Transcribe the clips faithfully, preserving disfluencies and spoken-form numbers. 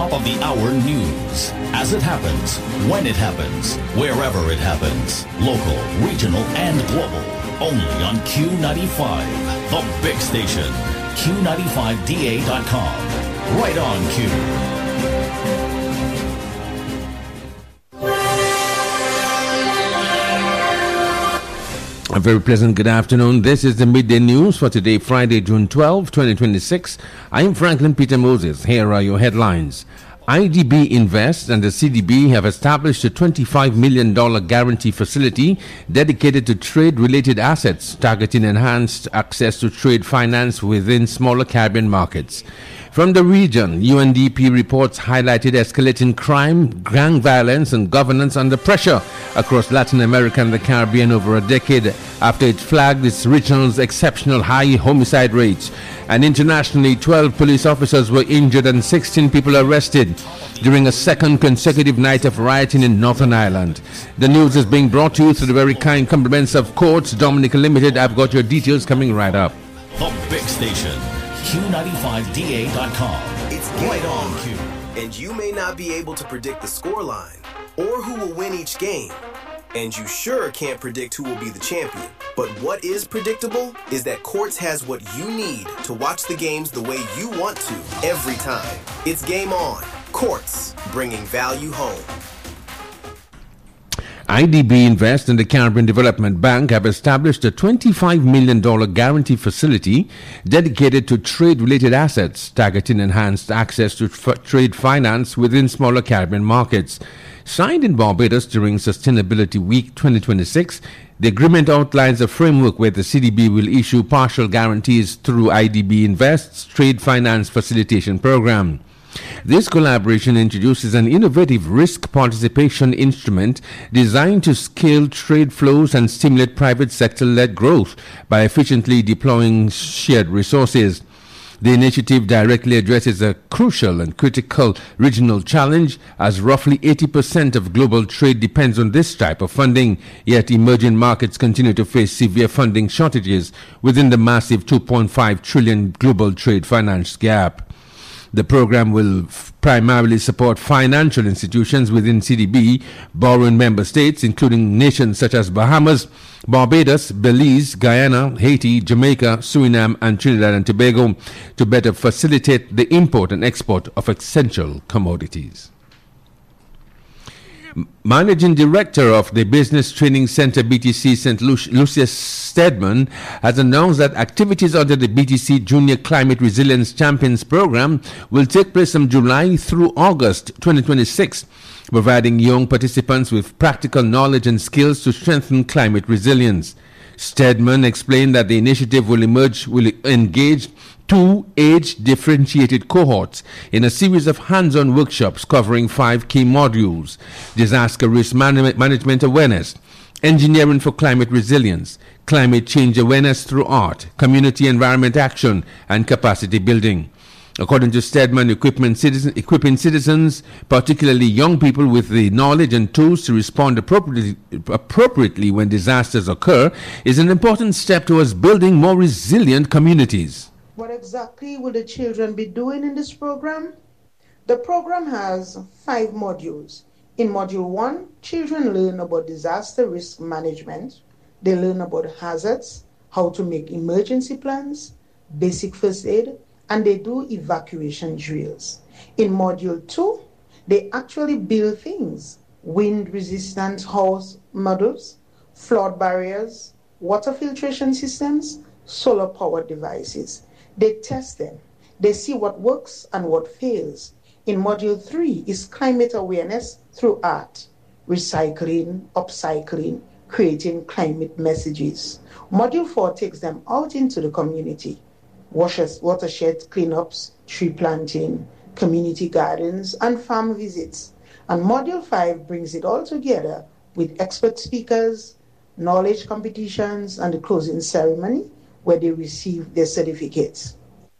top of the hour news. As it happens, when it happens, wherever it happens. Local, regional, and global. Only on Q ninety-five, the big station. Q ninety-five D A dot com. Right on Q. A very pleasant good afternoon. This is the midday news for today, Friday, June twelfth, twenty twenty-six. I am Franklin Peter Moses. Here are your headlines. I D B Invest and the C D B have established a twenty-five million dollars guarantee facility dedicated to trade-related assets, targeting enhanced access to trade finance within smaller Caribbean markets. From the region, U N D P reports highlighted escalating crime, gang violence, and governance under pressure across Latin America and the Caribbean over a decade after it flagged its region's exceptional high homicide rates. And internationally, twelve police officers were injured and sixteen people arrested during a second consecutive night of rioting in Northern Ireland. The news is being brought to you through the very kind compliments of Courts Dominica Limited. I've got your details coming right up. The big station. Q ninety-five D A dot com. It's right on Q. And you may not be able to predict the scoreline or who will win each game. And you sure can't predict who will be the champion. But what is predictable is that Courts has what you need to watch the games the way you want to every time. It's game on. Courts, bringing value home. I D B Invest and the Caribbean Development Bank have established a twenty-five million dollars guarantee facility dedicated to trade-related assets, targeting enhanced access to f- trade finance within smaller Caribbean markets. Signed in Barbados during Sustainability Week twenty twenty-six, the agreement outlines a framework where the C D B will issue partial guarantees through I D B Invest's Trade Finance Facilitation Program. This collaboration introduces an innovative risk participation instrument designed to scale trade flows and stimulate private sector-led growth by efficiently deploying shared resources. The initiative directly addresses a crucial and critical regional challenge, as roughly eighty percent of global trade depends on this type of funding, yet emerging markets continue to face severe funding shortages within the massive two point five trillion dollars global trade finance gap. The program will f- primarily support financial institutions within C D B, borrowing member states, including nations such as Bahamas, Barbados, Belize, Guyana, Haiti, Jamaica, Suriname, and Trinidad and Tobago, to better facilitate the import and export of essential commodities. Managing Director of the Business Training Center B T C, Saint Lucius Stedman, has announced that activities under the B T C Junior Climate Resilience Champions Program will take place from July through August twenty twenty-six, providing young participants with practical knowledge and skills to strengthen climate resilience. Stedman explained that the initiative will emerge will engage two age-differentiated cohorts in a series of hands-on workshops covering five key modules: disaster risk man- management awareness, engineering for climate resilience, climate change awareness through art, community environment action, and capacity building. According to Stedman, equipment citizen, equipping citizens, particularly young people, with the knowledge and tools to respond appropriately, appropriately when disasters occur is an important step towards building more resilient communities. What exactly will the children be doing in this program? The program has five modules. In module one, children learn about disaster risk management. They learn about hazards, how to make emergency plans, basic first aid, and they do evacuation drills. In module two, they actually build things: wind-resistant house models, flood barriers, water filtration systems, solar-powered devices. They test them. They see what works and what fails. In module three is climate awareness through art, recycling, upcycling, creating climate messages. Module four takes them out into the community: Washers, watershed cleanups, tree planting, community gardens, and farm visits. And module five brings it all together with expert speakers, knowledge competitions, and the closing ceremony, where they receive their certificates.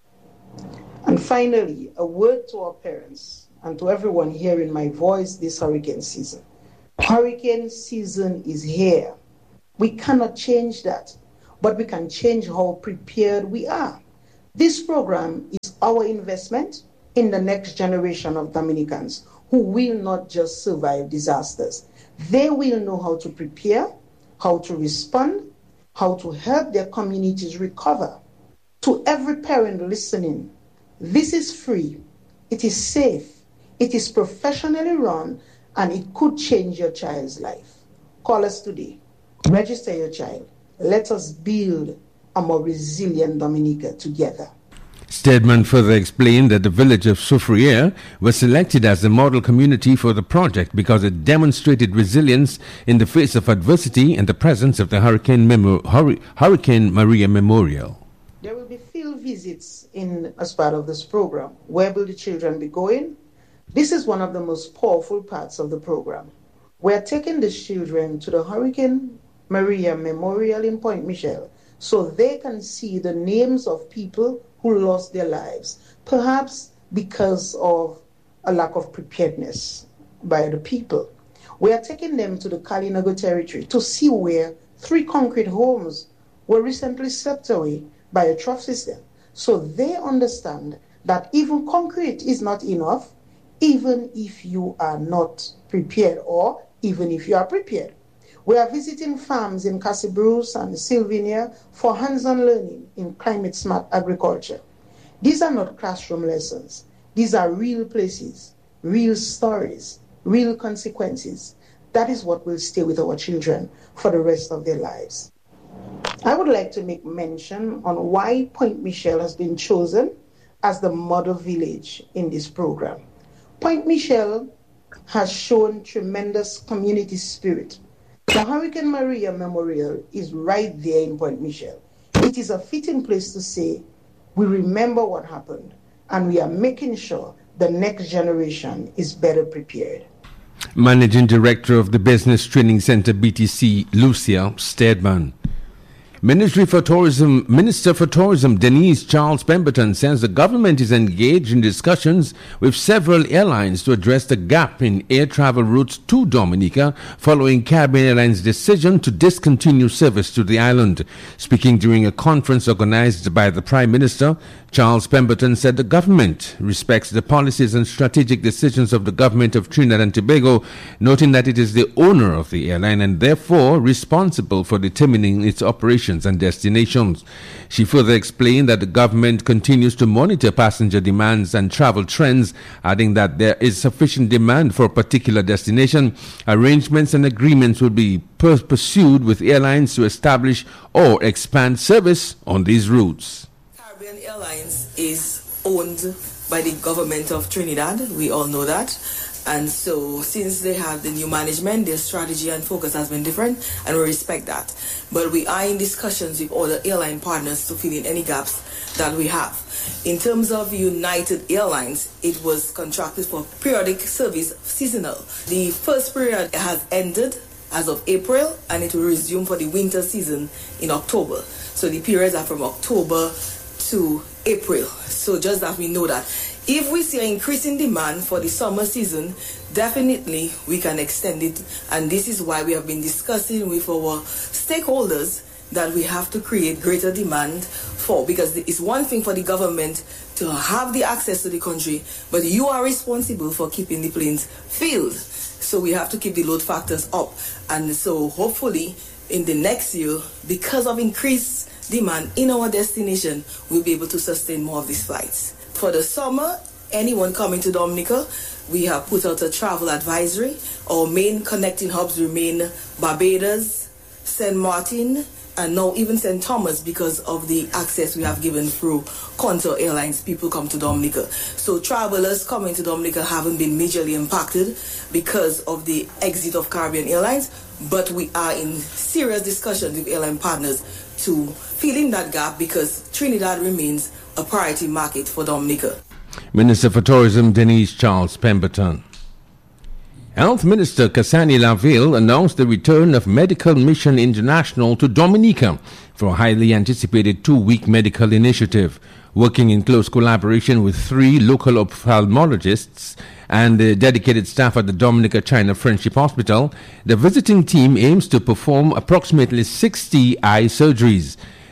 And finally, a word to our parents and to everyone hearing my voice this hurricane season. Hurricane season is here. We cannot change that, but we can change how prepared we are. This program is our investment in the next generation of Dominicans who will not just survive disasters. They will know how to prepare, how to respond, how to help their communities recover. To every parent listening, this is free, it is safe, it is professionally run, and it could change your child's life. Call us today. Register your child. Let us build a more resilient Dominica together. Stedman further explained that the village of Soufriere was selected as the model community for the project because it demonstrated resilience in the face of adversity and the presence of the Hurricane, Memo- Hur- Hurricane Maria Memorial. There will be field visits in as part of this program. Where will the children be going? This is one of the most powerful parts of the program. We are taking the children to the Hurricane Maria Memorial in Point Michel so they can see the names of people who lost their lives, perhaps because of a lack of preparedness by the people. We are taking them to the Kalinago territory to see where three concrete homes were recently swept away by a trough system, so they understand that even concrete is not enough, even if you are not prepared or even if you are prepared. We are visiting farms in Cassibruce and Sylvinia for hands-on learning in climate-smart agriculture. These are not classroom lessons. These are real places, real stories, real consequences. That is what will stay with our children for the rest of their lives. I would like to make mention on why Point Michel has been chosen as the model village in this program. Point Michel has shown tremendous community spirit. The Hurricane Maria Memorial is right there in Point Michel. It is a fitting place to say, we remember what happened and we are making sure the next generation is better prepared. Managing Director of the Business Training Center B T C, Lucia Stedman. Ministry for Tourism, Minister for Tourism Denise Charles Pemberton says the government is engaged in discussions with several airlines to address the gap in air travel routes to Dominica following Caribbean Airlines' decision to discontinue service to the island. Speaking during a conference organized by the Prime Minister, Charles Pemberton said the government respects the policies and strategic decisions of the government of Trinidad and Tobago, noting that it is the owner of the airline and therefore responsible for determining its operations and destinations. She further explained that the government continues to monitor passenger demands and travel trends, adding that there is sufficient demand for a particular destination. Arrangements and agreements will be pur- pursued with airlines to establish or expand service on these routes. Caribbean Airlines is owned by the government of Trinidad. We all know that. And so since they have the new management, their strategy and focus has been different, and we respect that. But we are in discussions with other airline partners to fill in any gaps that we have. In terms of United Airlines, it was contracted for periodic service seasonal. The first period has ended as of April, and it will resume for the winter season in October. So the periods are from October to April. So just that we know that. If we see an increase in demand for the summer season, definitely we can extend it. And this is why we have been discussing with our stakeholders that we have to create greater demand for, because it's one thing for the government to have the access to the country, but you are responsible for keeping the planes filled. So we have to keep the load factors up. And so hopefully in the next year, because of increased demand in our destination, we'll be able to sustain more of these flights. For the summer, anyone coming to Dominica, we have put out a travel advisory. Our main connecting hubs remain Barbados, Saint Martin, and now even Saint Thomas because of the access we have given through Contour Airlines. People come to Dominica. So travelers coming to Dominica haven't been majorly impacted because of the exit of Caribbean Airlines, but we are in serious discussions with airline partners to fill in that gap because Trinidad remains a priority market for Dominica. Minister for Tourism Denise Charles Pemberton. Health Minister Cassani Laville announced the return of Medical Mission International to Dominica for a highly anticipated two-week medical initiative. Working in close collaboration with three local ophthalmologists and the dedicated staff at the Dominica China Friendship Hospital, the visiting team aims to perform approximately sixty eye surgeries.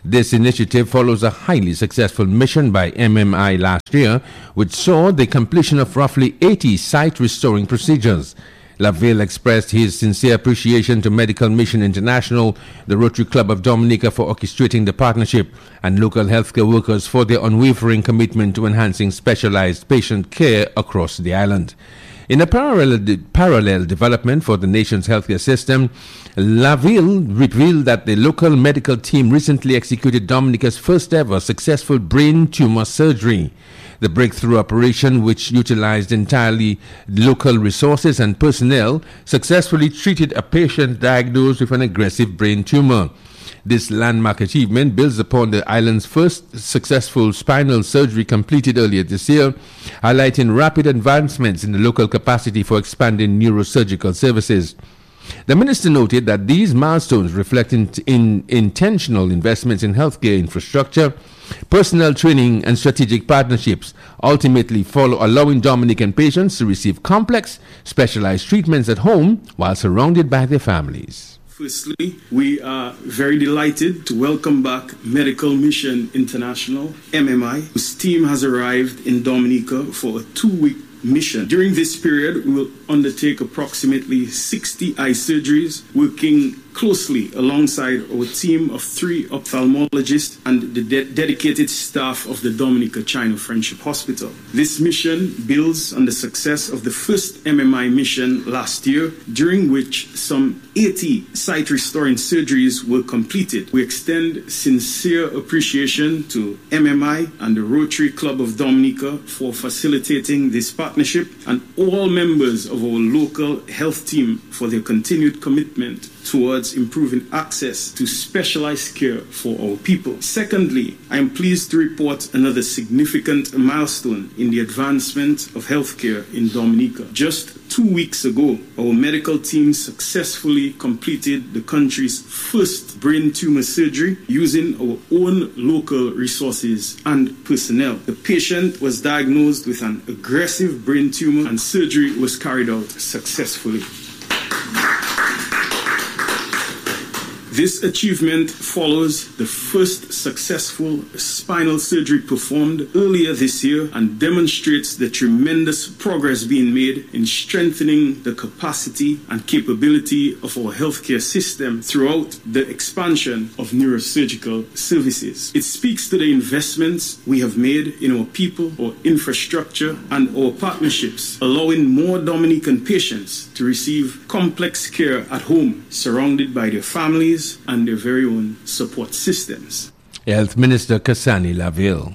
This initiative follows a highly successful mission by M M I last year, which saw the completion of roughly eighty site-restoring procedures. Laville expressed his sincere appreciation to Medical Mission International, the Rotary Club of Dominica for orchestrating the partnership, and local healthcare workers for their unwavering commitment to enhancing specialized patient care across the island. In a parallel, de- parallel development for the nation's healthcare system, Laville revealed that the local medical team recently executed Dominica's first ever successful brain tumor surgery. The breakthrough operation, which utilized entirely local resources and personnel, successfully treated a patient diagnosed with an aggressive brain tumor. This landmark achievement builds upon the island's first successful spinal surgery completed earlier this year, highlighting rapid advancements in the local capacity for expanding neurosurgical services. The minister noted that these milestones reflect in, in intentional investments in healthcare infrastructure, personnel training, and strategic partnerships, ultimately follow allowing Dominican patients to receive complex, specialized treatments at home while surrounded by their families. Firstly, we are very delighted to welcome back Medical Mission International, M M I, whose team has arrived in Dominica for a two-week mission. During this period, we will undertake approximately sixty eye surgeries, working closely alongside our team of three ophthalmologists and the de- dedicated staff of the Dominica China Friendship Hospital. This mission builds on the success of the first M M I mission last year, during which some eighty sight-restoring surgeries were completed. We extend sincere appreciation to M M I and the Rotary Club of Dominica for facilitating this partnership, and all members of our local health team for their continued commitment towards improving access to specialized care for our people. Secondly, I am pleased to report another significant milestone in the advancement of healthcare in Dominica. Just two weeks ago, our medical team successfully completed the country's first brain tumor surgery using our own local resources and personnel. The patient was diagnosed with an aggressive brain tumor and surgery was carried out successfully. This achievement follows the first successful spinal surgery performed earlier this year and demonstrates the tremendous progress being made in strengthening the capacity and capability of our healthcare system throughout the expansion of neurosurgical services. It speaks to the investments we have made in our people, our infrastructure, and our partnerships, allowing more Dominican patients to receive complex care at home, surrounded by their families and their very own support systems. Health Minister Kasani Laville.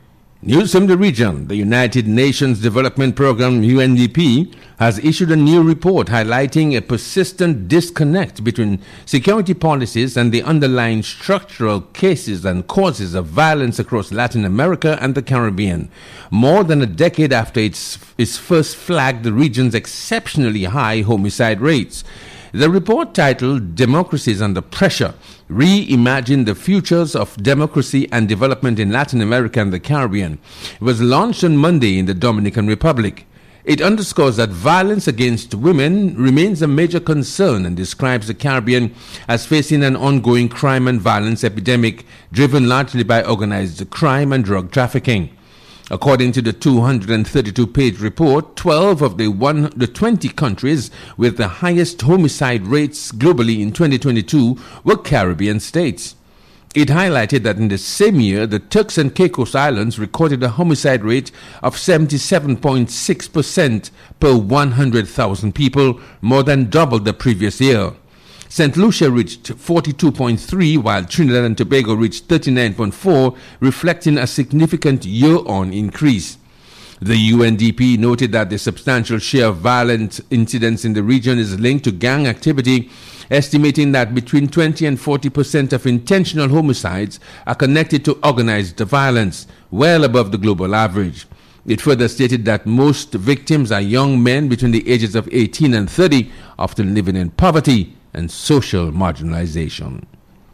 News from the region. The United Nations Development Programme, U N D P, has issued a new report highlighting a persistent disconnect between security policies and the underlying structural cases and causes of violence across Latin America and the Caribbean. More than a decade after its, its first flagged the region's exceptionally high homicide rates. The report, titled Democracies Under Pressure, Reimagine the Futures of Democracy and Development in Latin America and the Caribbean, was launched on Monday in the Dominican Republic. It underscores that violence against women remains a major concern and describes the Caribbean as facing an ongoing crime and violence epidemic driven largely by organized crime and drug trafficking. According to the two hundred thirty-two page report, twelve of the, one, the twenty countries with the highest homicide rates globally in twenty twenty-two were Caribbean states. It highlighted that in the same year, the Turks and Caicos Islands recorded a homicide rate of seventy-seven point six percent per one hundred thousand people, more than double the previous year. Saint Lucia reached forty-two point three, while Trinidad and Tobago reached thirty-nine point four, reflecting a significant year-on increase. The U N D P noted that the substantial share of violent incidents in the region is linked to gang activity, estimating that between twenty and forty percent of intentional homicides are connected to organized violence, well above the global average. It further stated that most victims are young men between the ages of eighteen and thirty, often living in poverty and social marginalization.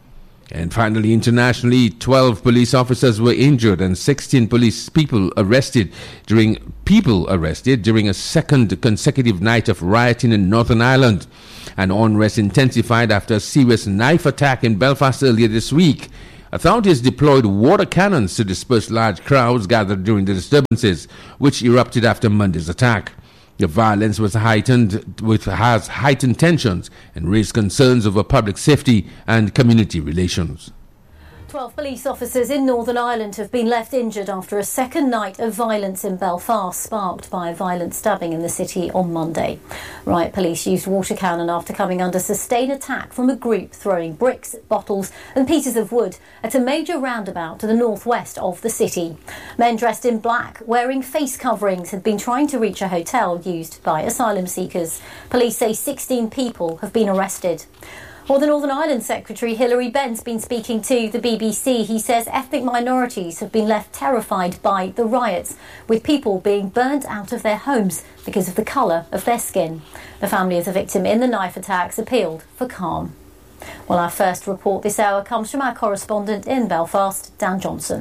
And finally, internationally, twelve police officers were injured and sixteen police people arrested during people arrested during a second consecutive night of rioting in Northern Ireland. An unrest intensified after a serious knife attack in Belfast earlier this week. Authorities deployed water cannons to disperse large crowds gathered during the disturbances, which erupted after Monday's attack. The violence was heightened with has heightened tensions and raised concerns over public safety and community relations. Twelve police officers in Northern Ireland have been left injured after a second night of violence in Belfast, sparked by a violent stabbing in the city on Monday. Riot police used water cannon after coming under sustained attack from a group throwing bricks, bottles and pieces of wood at a major roundabout to the northwest of the city. Men dressed in black, wearing face coverings, had been trying to reach a hotel used by asylum seekers. Police say sixteen people have been arrested. Well, the Northern Ireland Secretary Hilary Benn's been speaking to the B B C. He says ethnic minorities have been left terrified by the riots, with people being burnt out of their homes because of the colour of their skin. The family of the victim in the knife attacks appealed for calm. Well, our first report this hour comes from our correspondent in Belfast, Dan Johnson.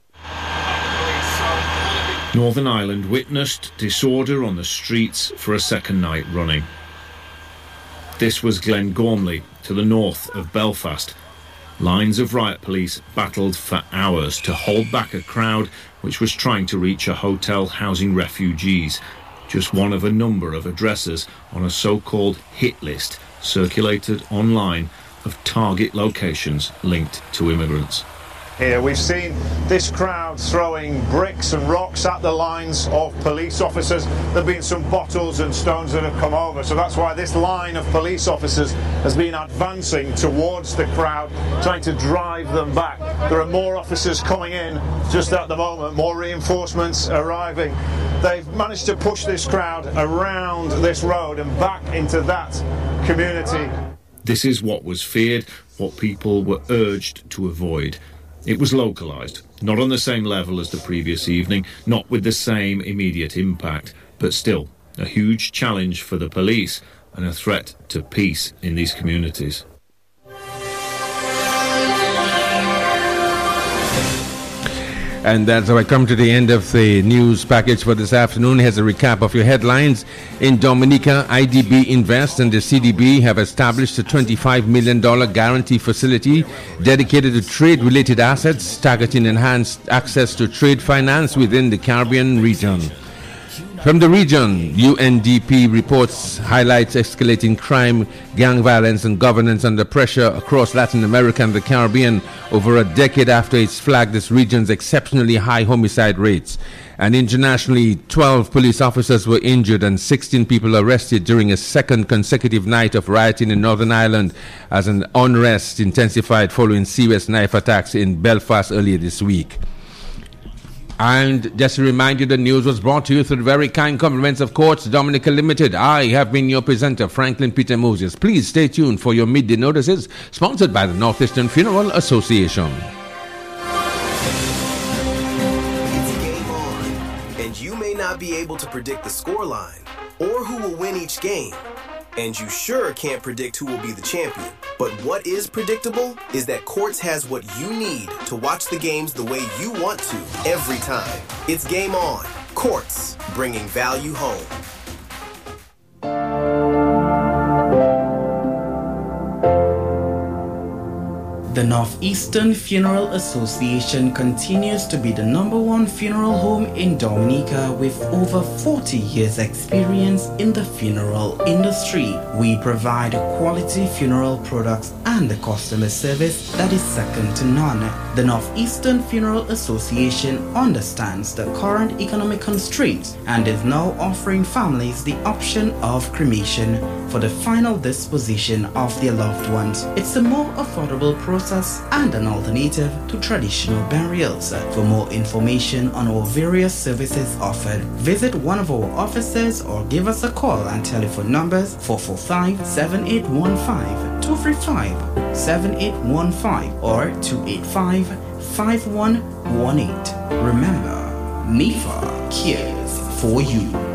Northern Ireland witnessed disorder on the streets for a second night running. This was Glengormley, to the north of Belfast. Lines of riot police battled for hours to hold back a crowd which was trying to reach a hotel housing refugees, just one of a number of addresses on a so-called hit list circulated online of target locations linked to immigrants. Here we've seen this crowd throwing bricks and rocks at the lines of police officers. There have been some bottles and stones that have come over, so that's why this line of police officers has been advancing towards the crowd, trying to drive them back. There are more officers coming in just at the moment, more reinforcements arriving. They've managed to push this crowd around this road and back into that community. This is what was feared, what people were urged to avoid. It was localised, not on the same level as the previous evening, not with the same immediate impact, but still a huge challenge for the police and a threat to peace in these communities. And that's how I come to the end of the news package for this afternoon. Here's a recap of your headlines. In Dominica, I D B Invest and the C D B have established a twenty-five million dollars guarantee facility dedicated to trade-related assets, targeting enhanced access to trade finance within the Caribbean region. From the region, U N D P reports highlights escalating crime, gang violence and governance under pressure across Latin America and the Caribbean over a decade after it's flagged this region's exceptionally high homicide rates. And internationally, twelve police officers were injured and sixteen people arrested during a second consecutive night of rioting in Northern Ireland as an unrest intensified following serious knife attacks in Belfast earlier this week. And just to remind you, the news was brought to you through the very kind compliments of Courts Dominica Limited. I have been your presenter, Franklin Peter Moses. Please stay tuned for your midday notices, sponsored by the Northeastern Funeral Association. It's game on, and you may not be able to predict the scoreline or who will win each game. And you sure can't predict who will be the champion. But what is predictable is that Courts has what you need to watch the games the way you want to every time. It's game on. Courts, bringing value home. The Northeastern Funeral Association continues to be the number one funeral home in Dominica with over forty years experience in the funeral industry. We provide quality funeral products and a customer service that is second to none. The Northeastern Funeral Association understands the current economic constraints and is now offering families the option of cremation for the final disposition of their loved ones. It's a more affordable process and an alternative to traditional burials. For more information on our various services offered, visit one of our offices or give us a call and telephone numbers four four five, seven eight one five, two three five, seven eight one five or two eight five, five one one eight. Remember, N I F A cares for you.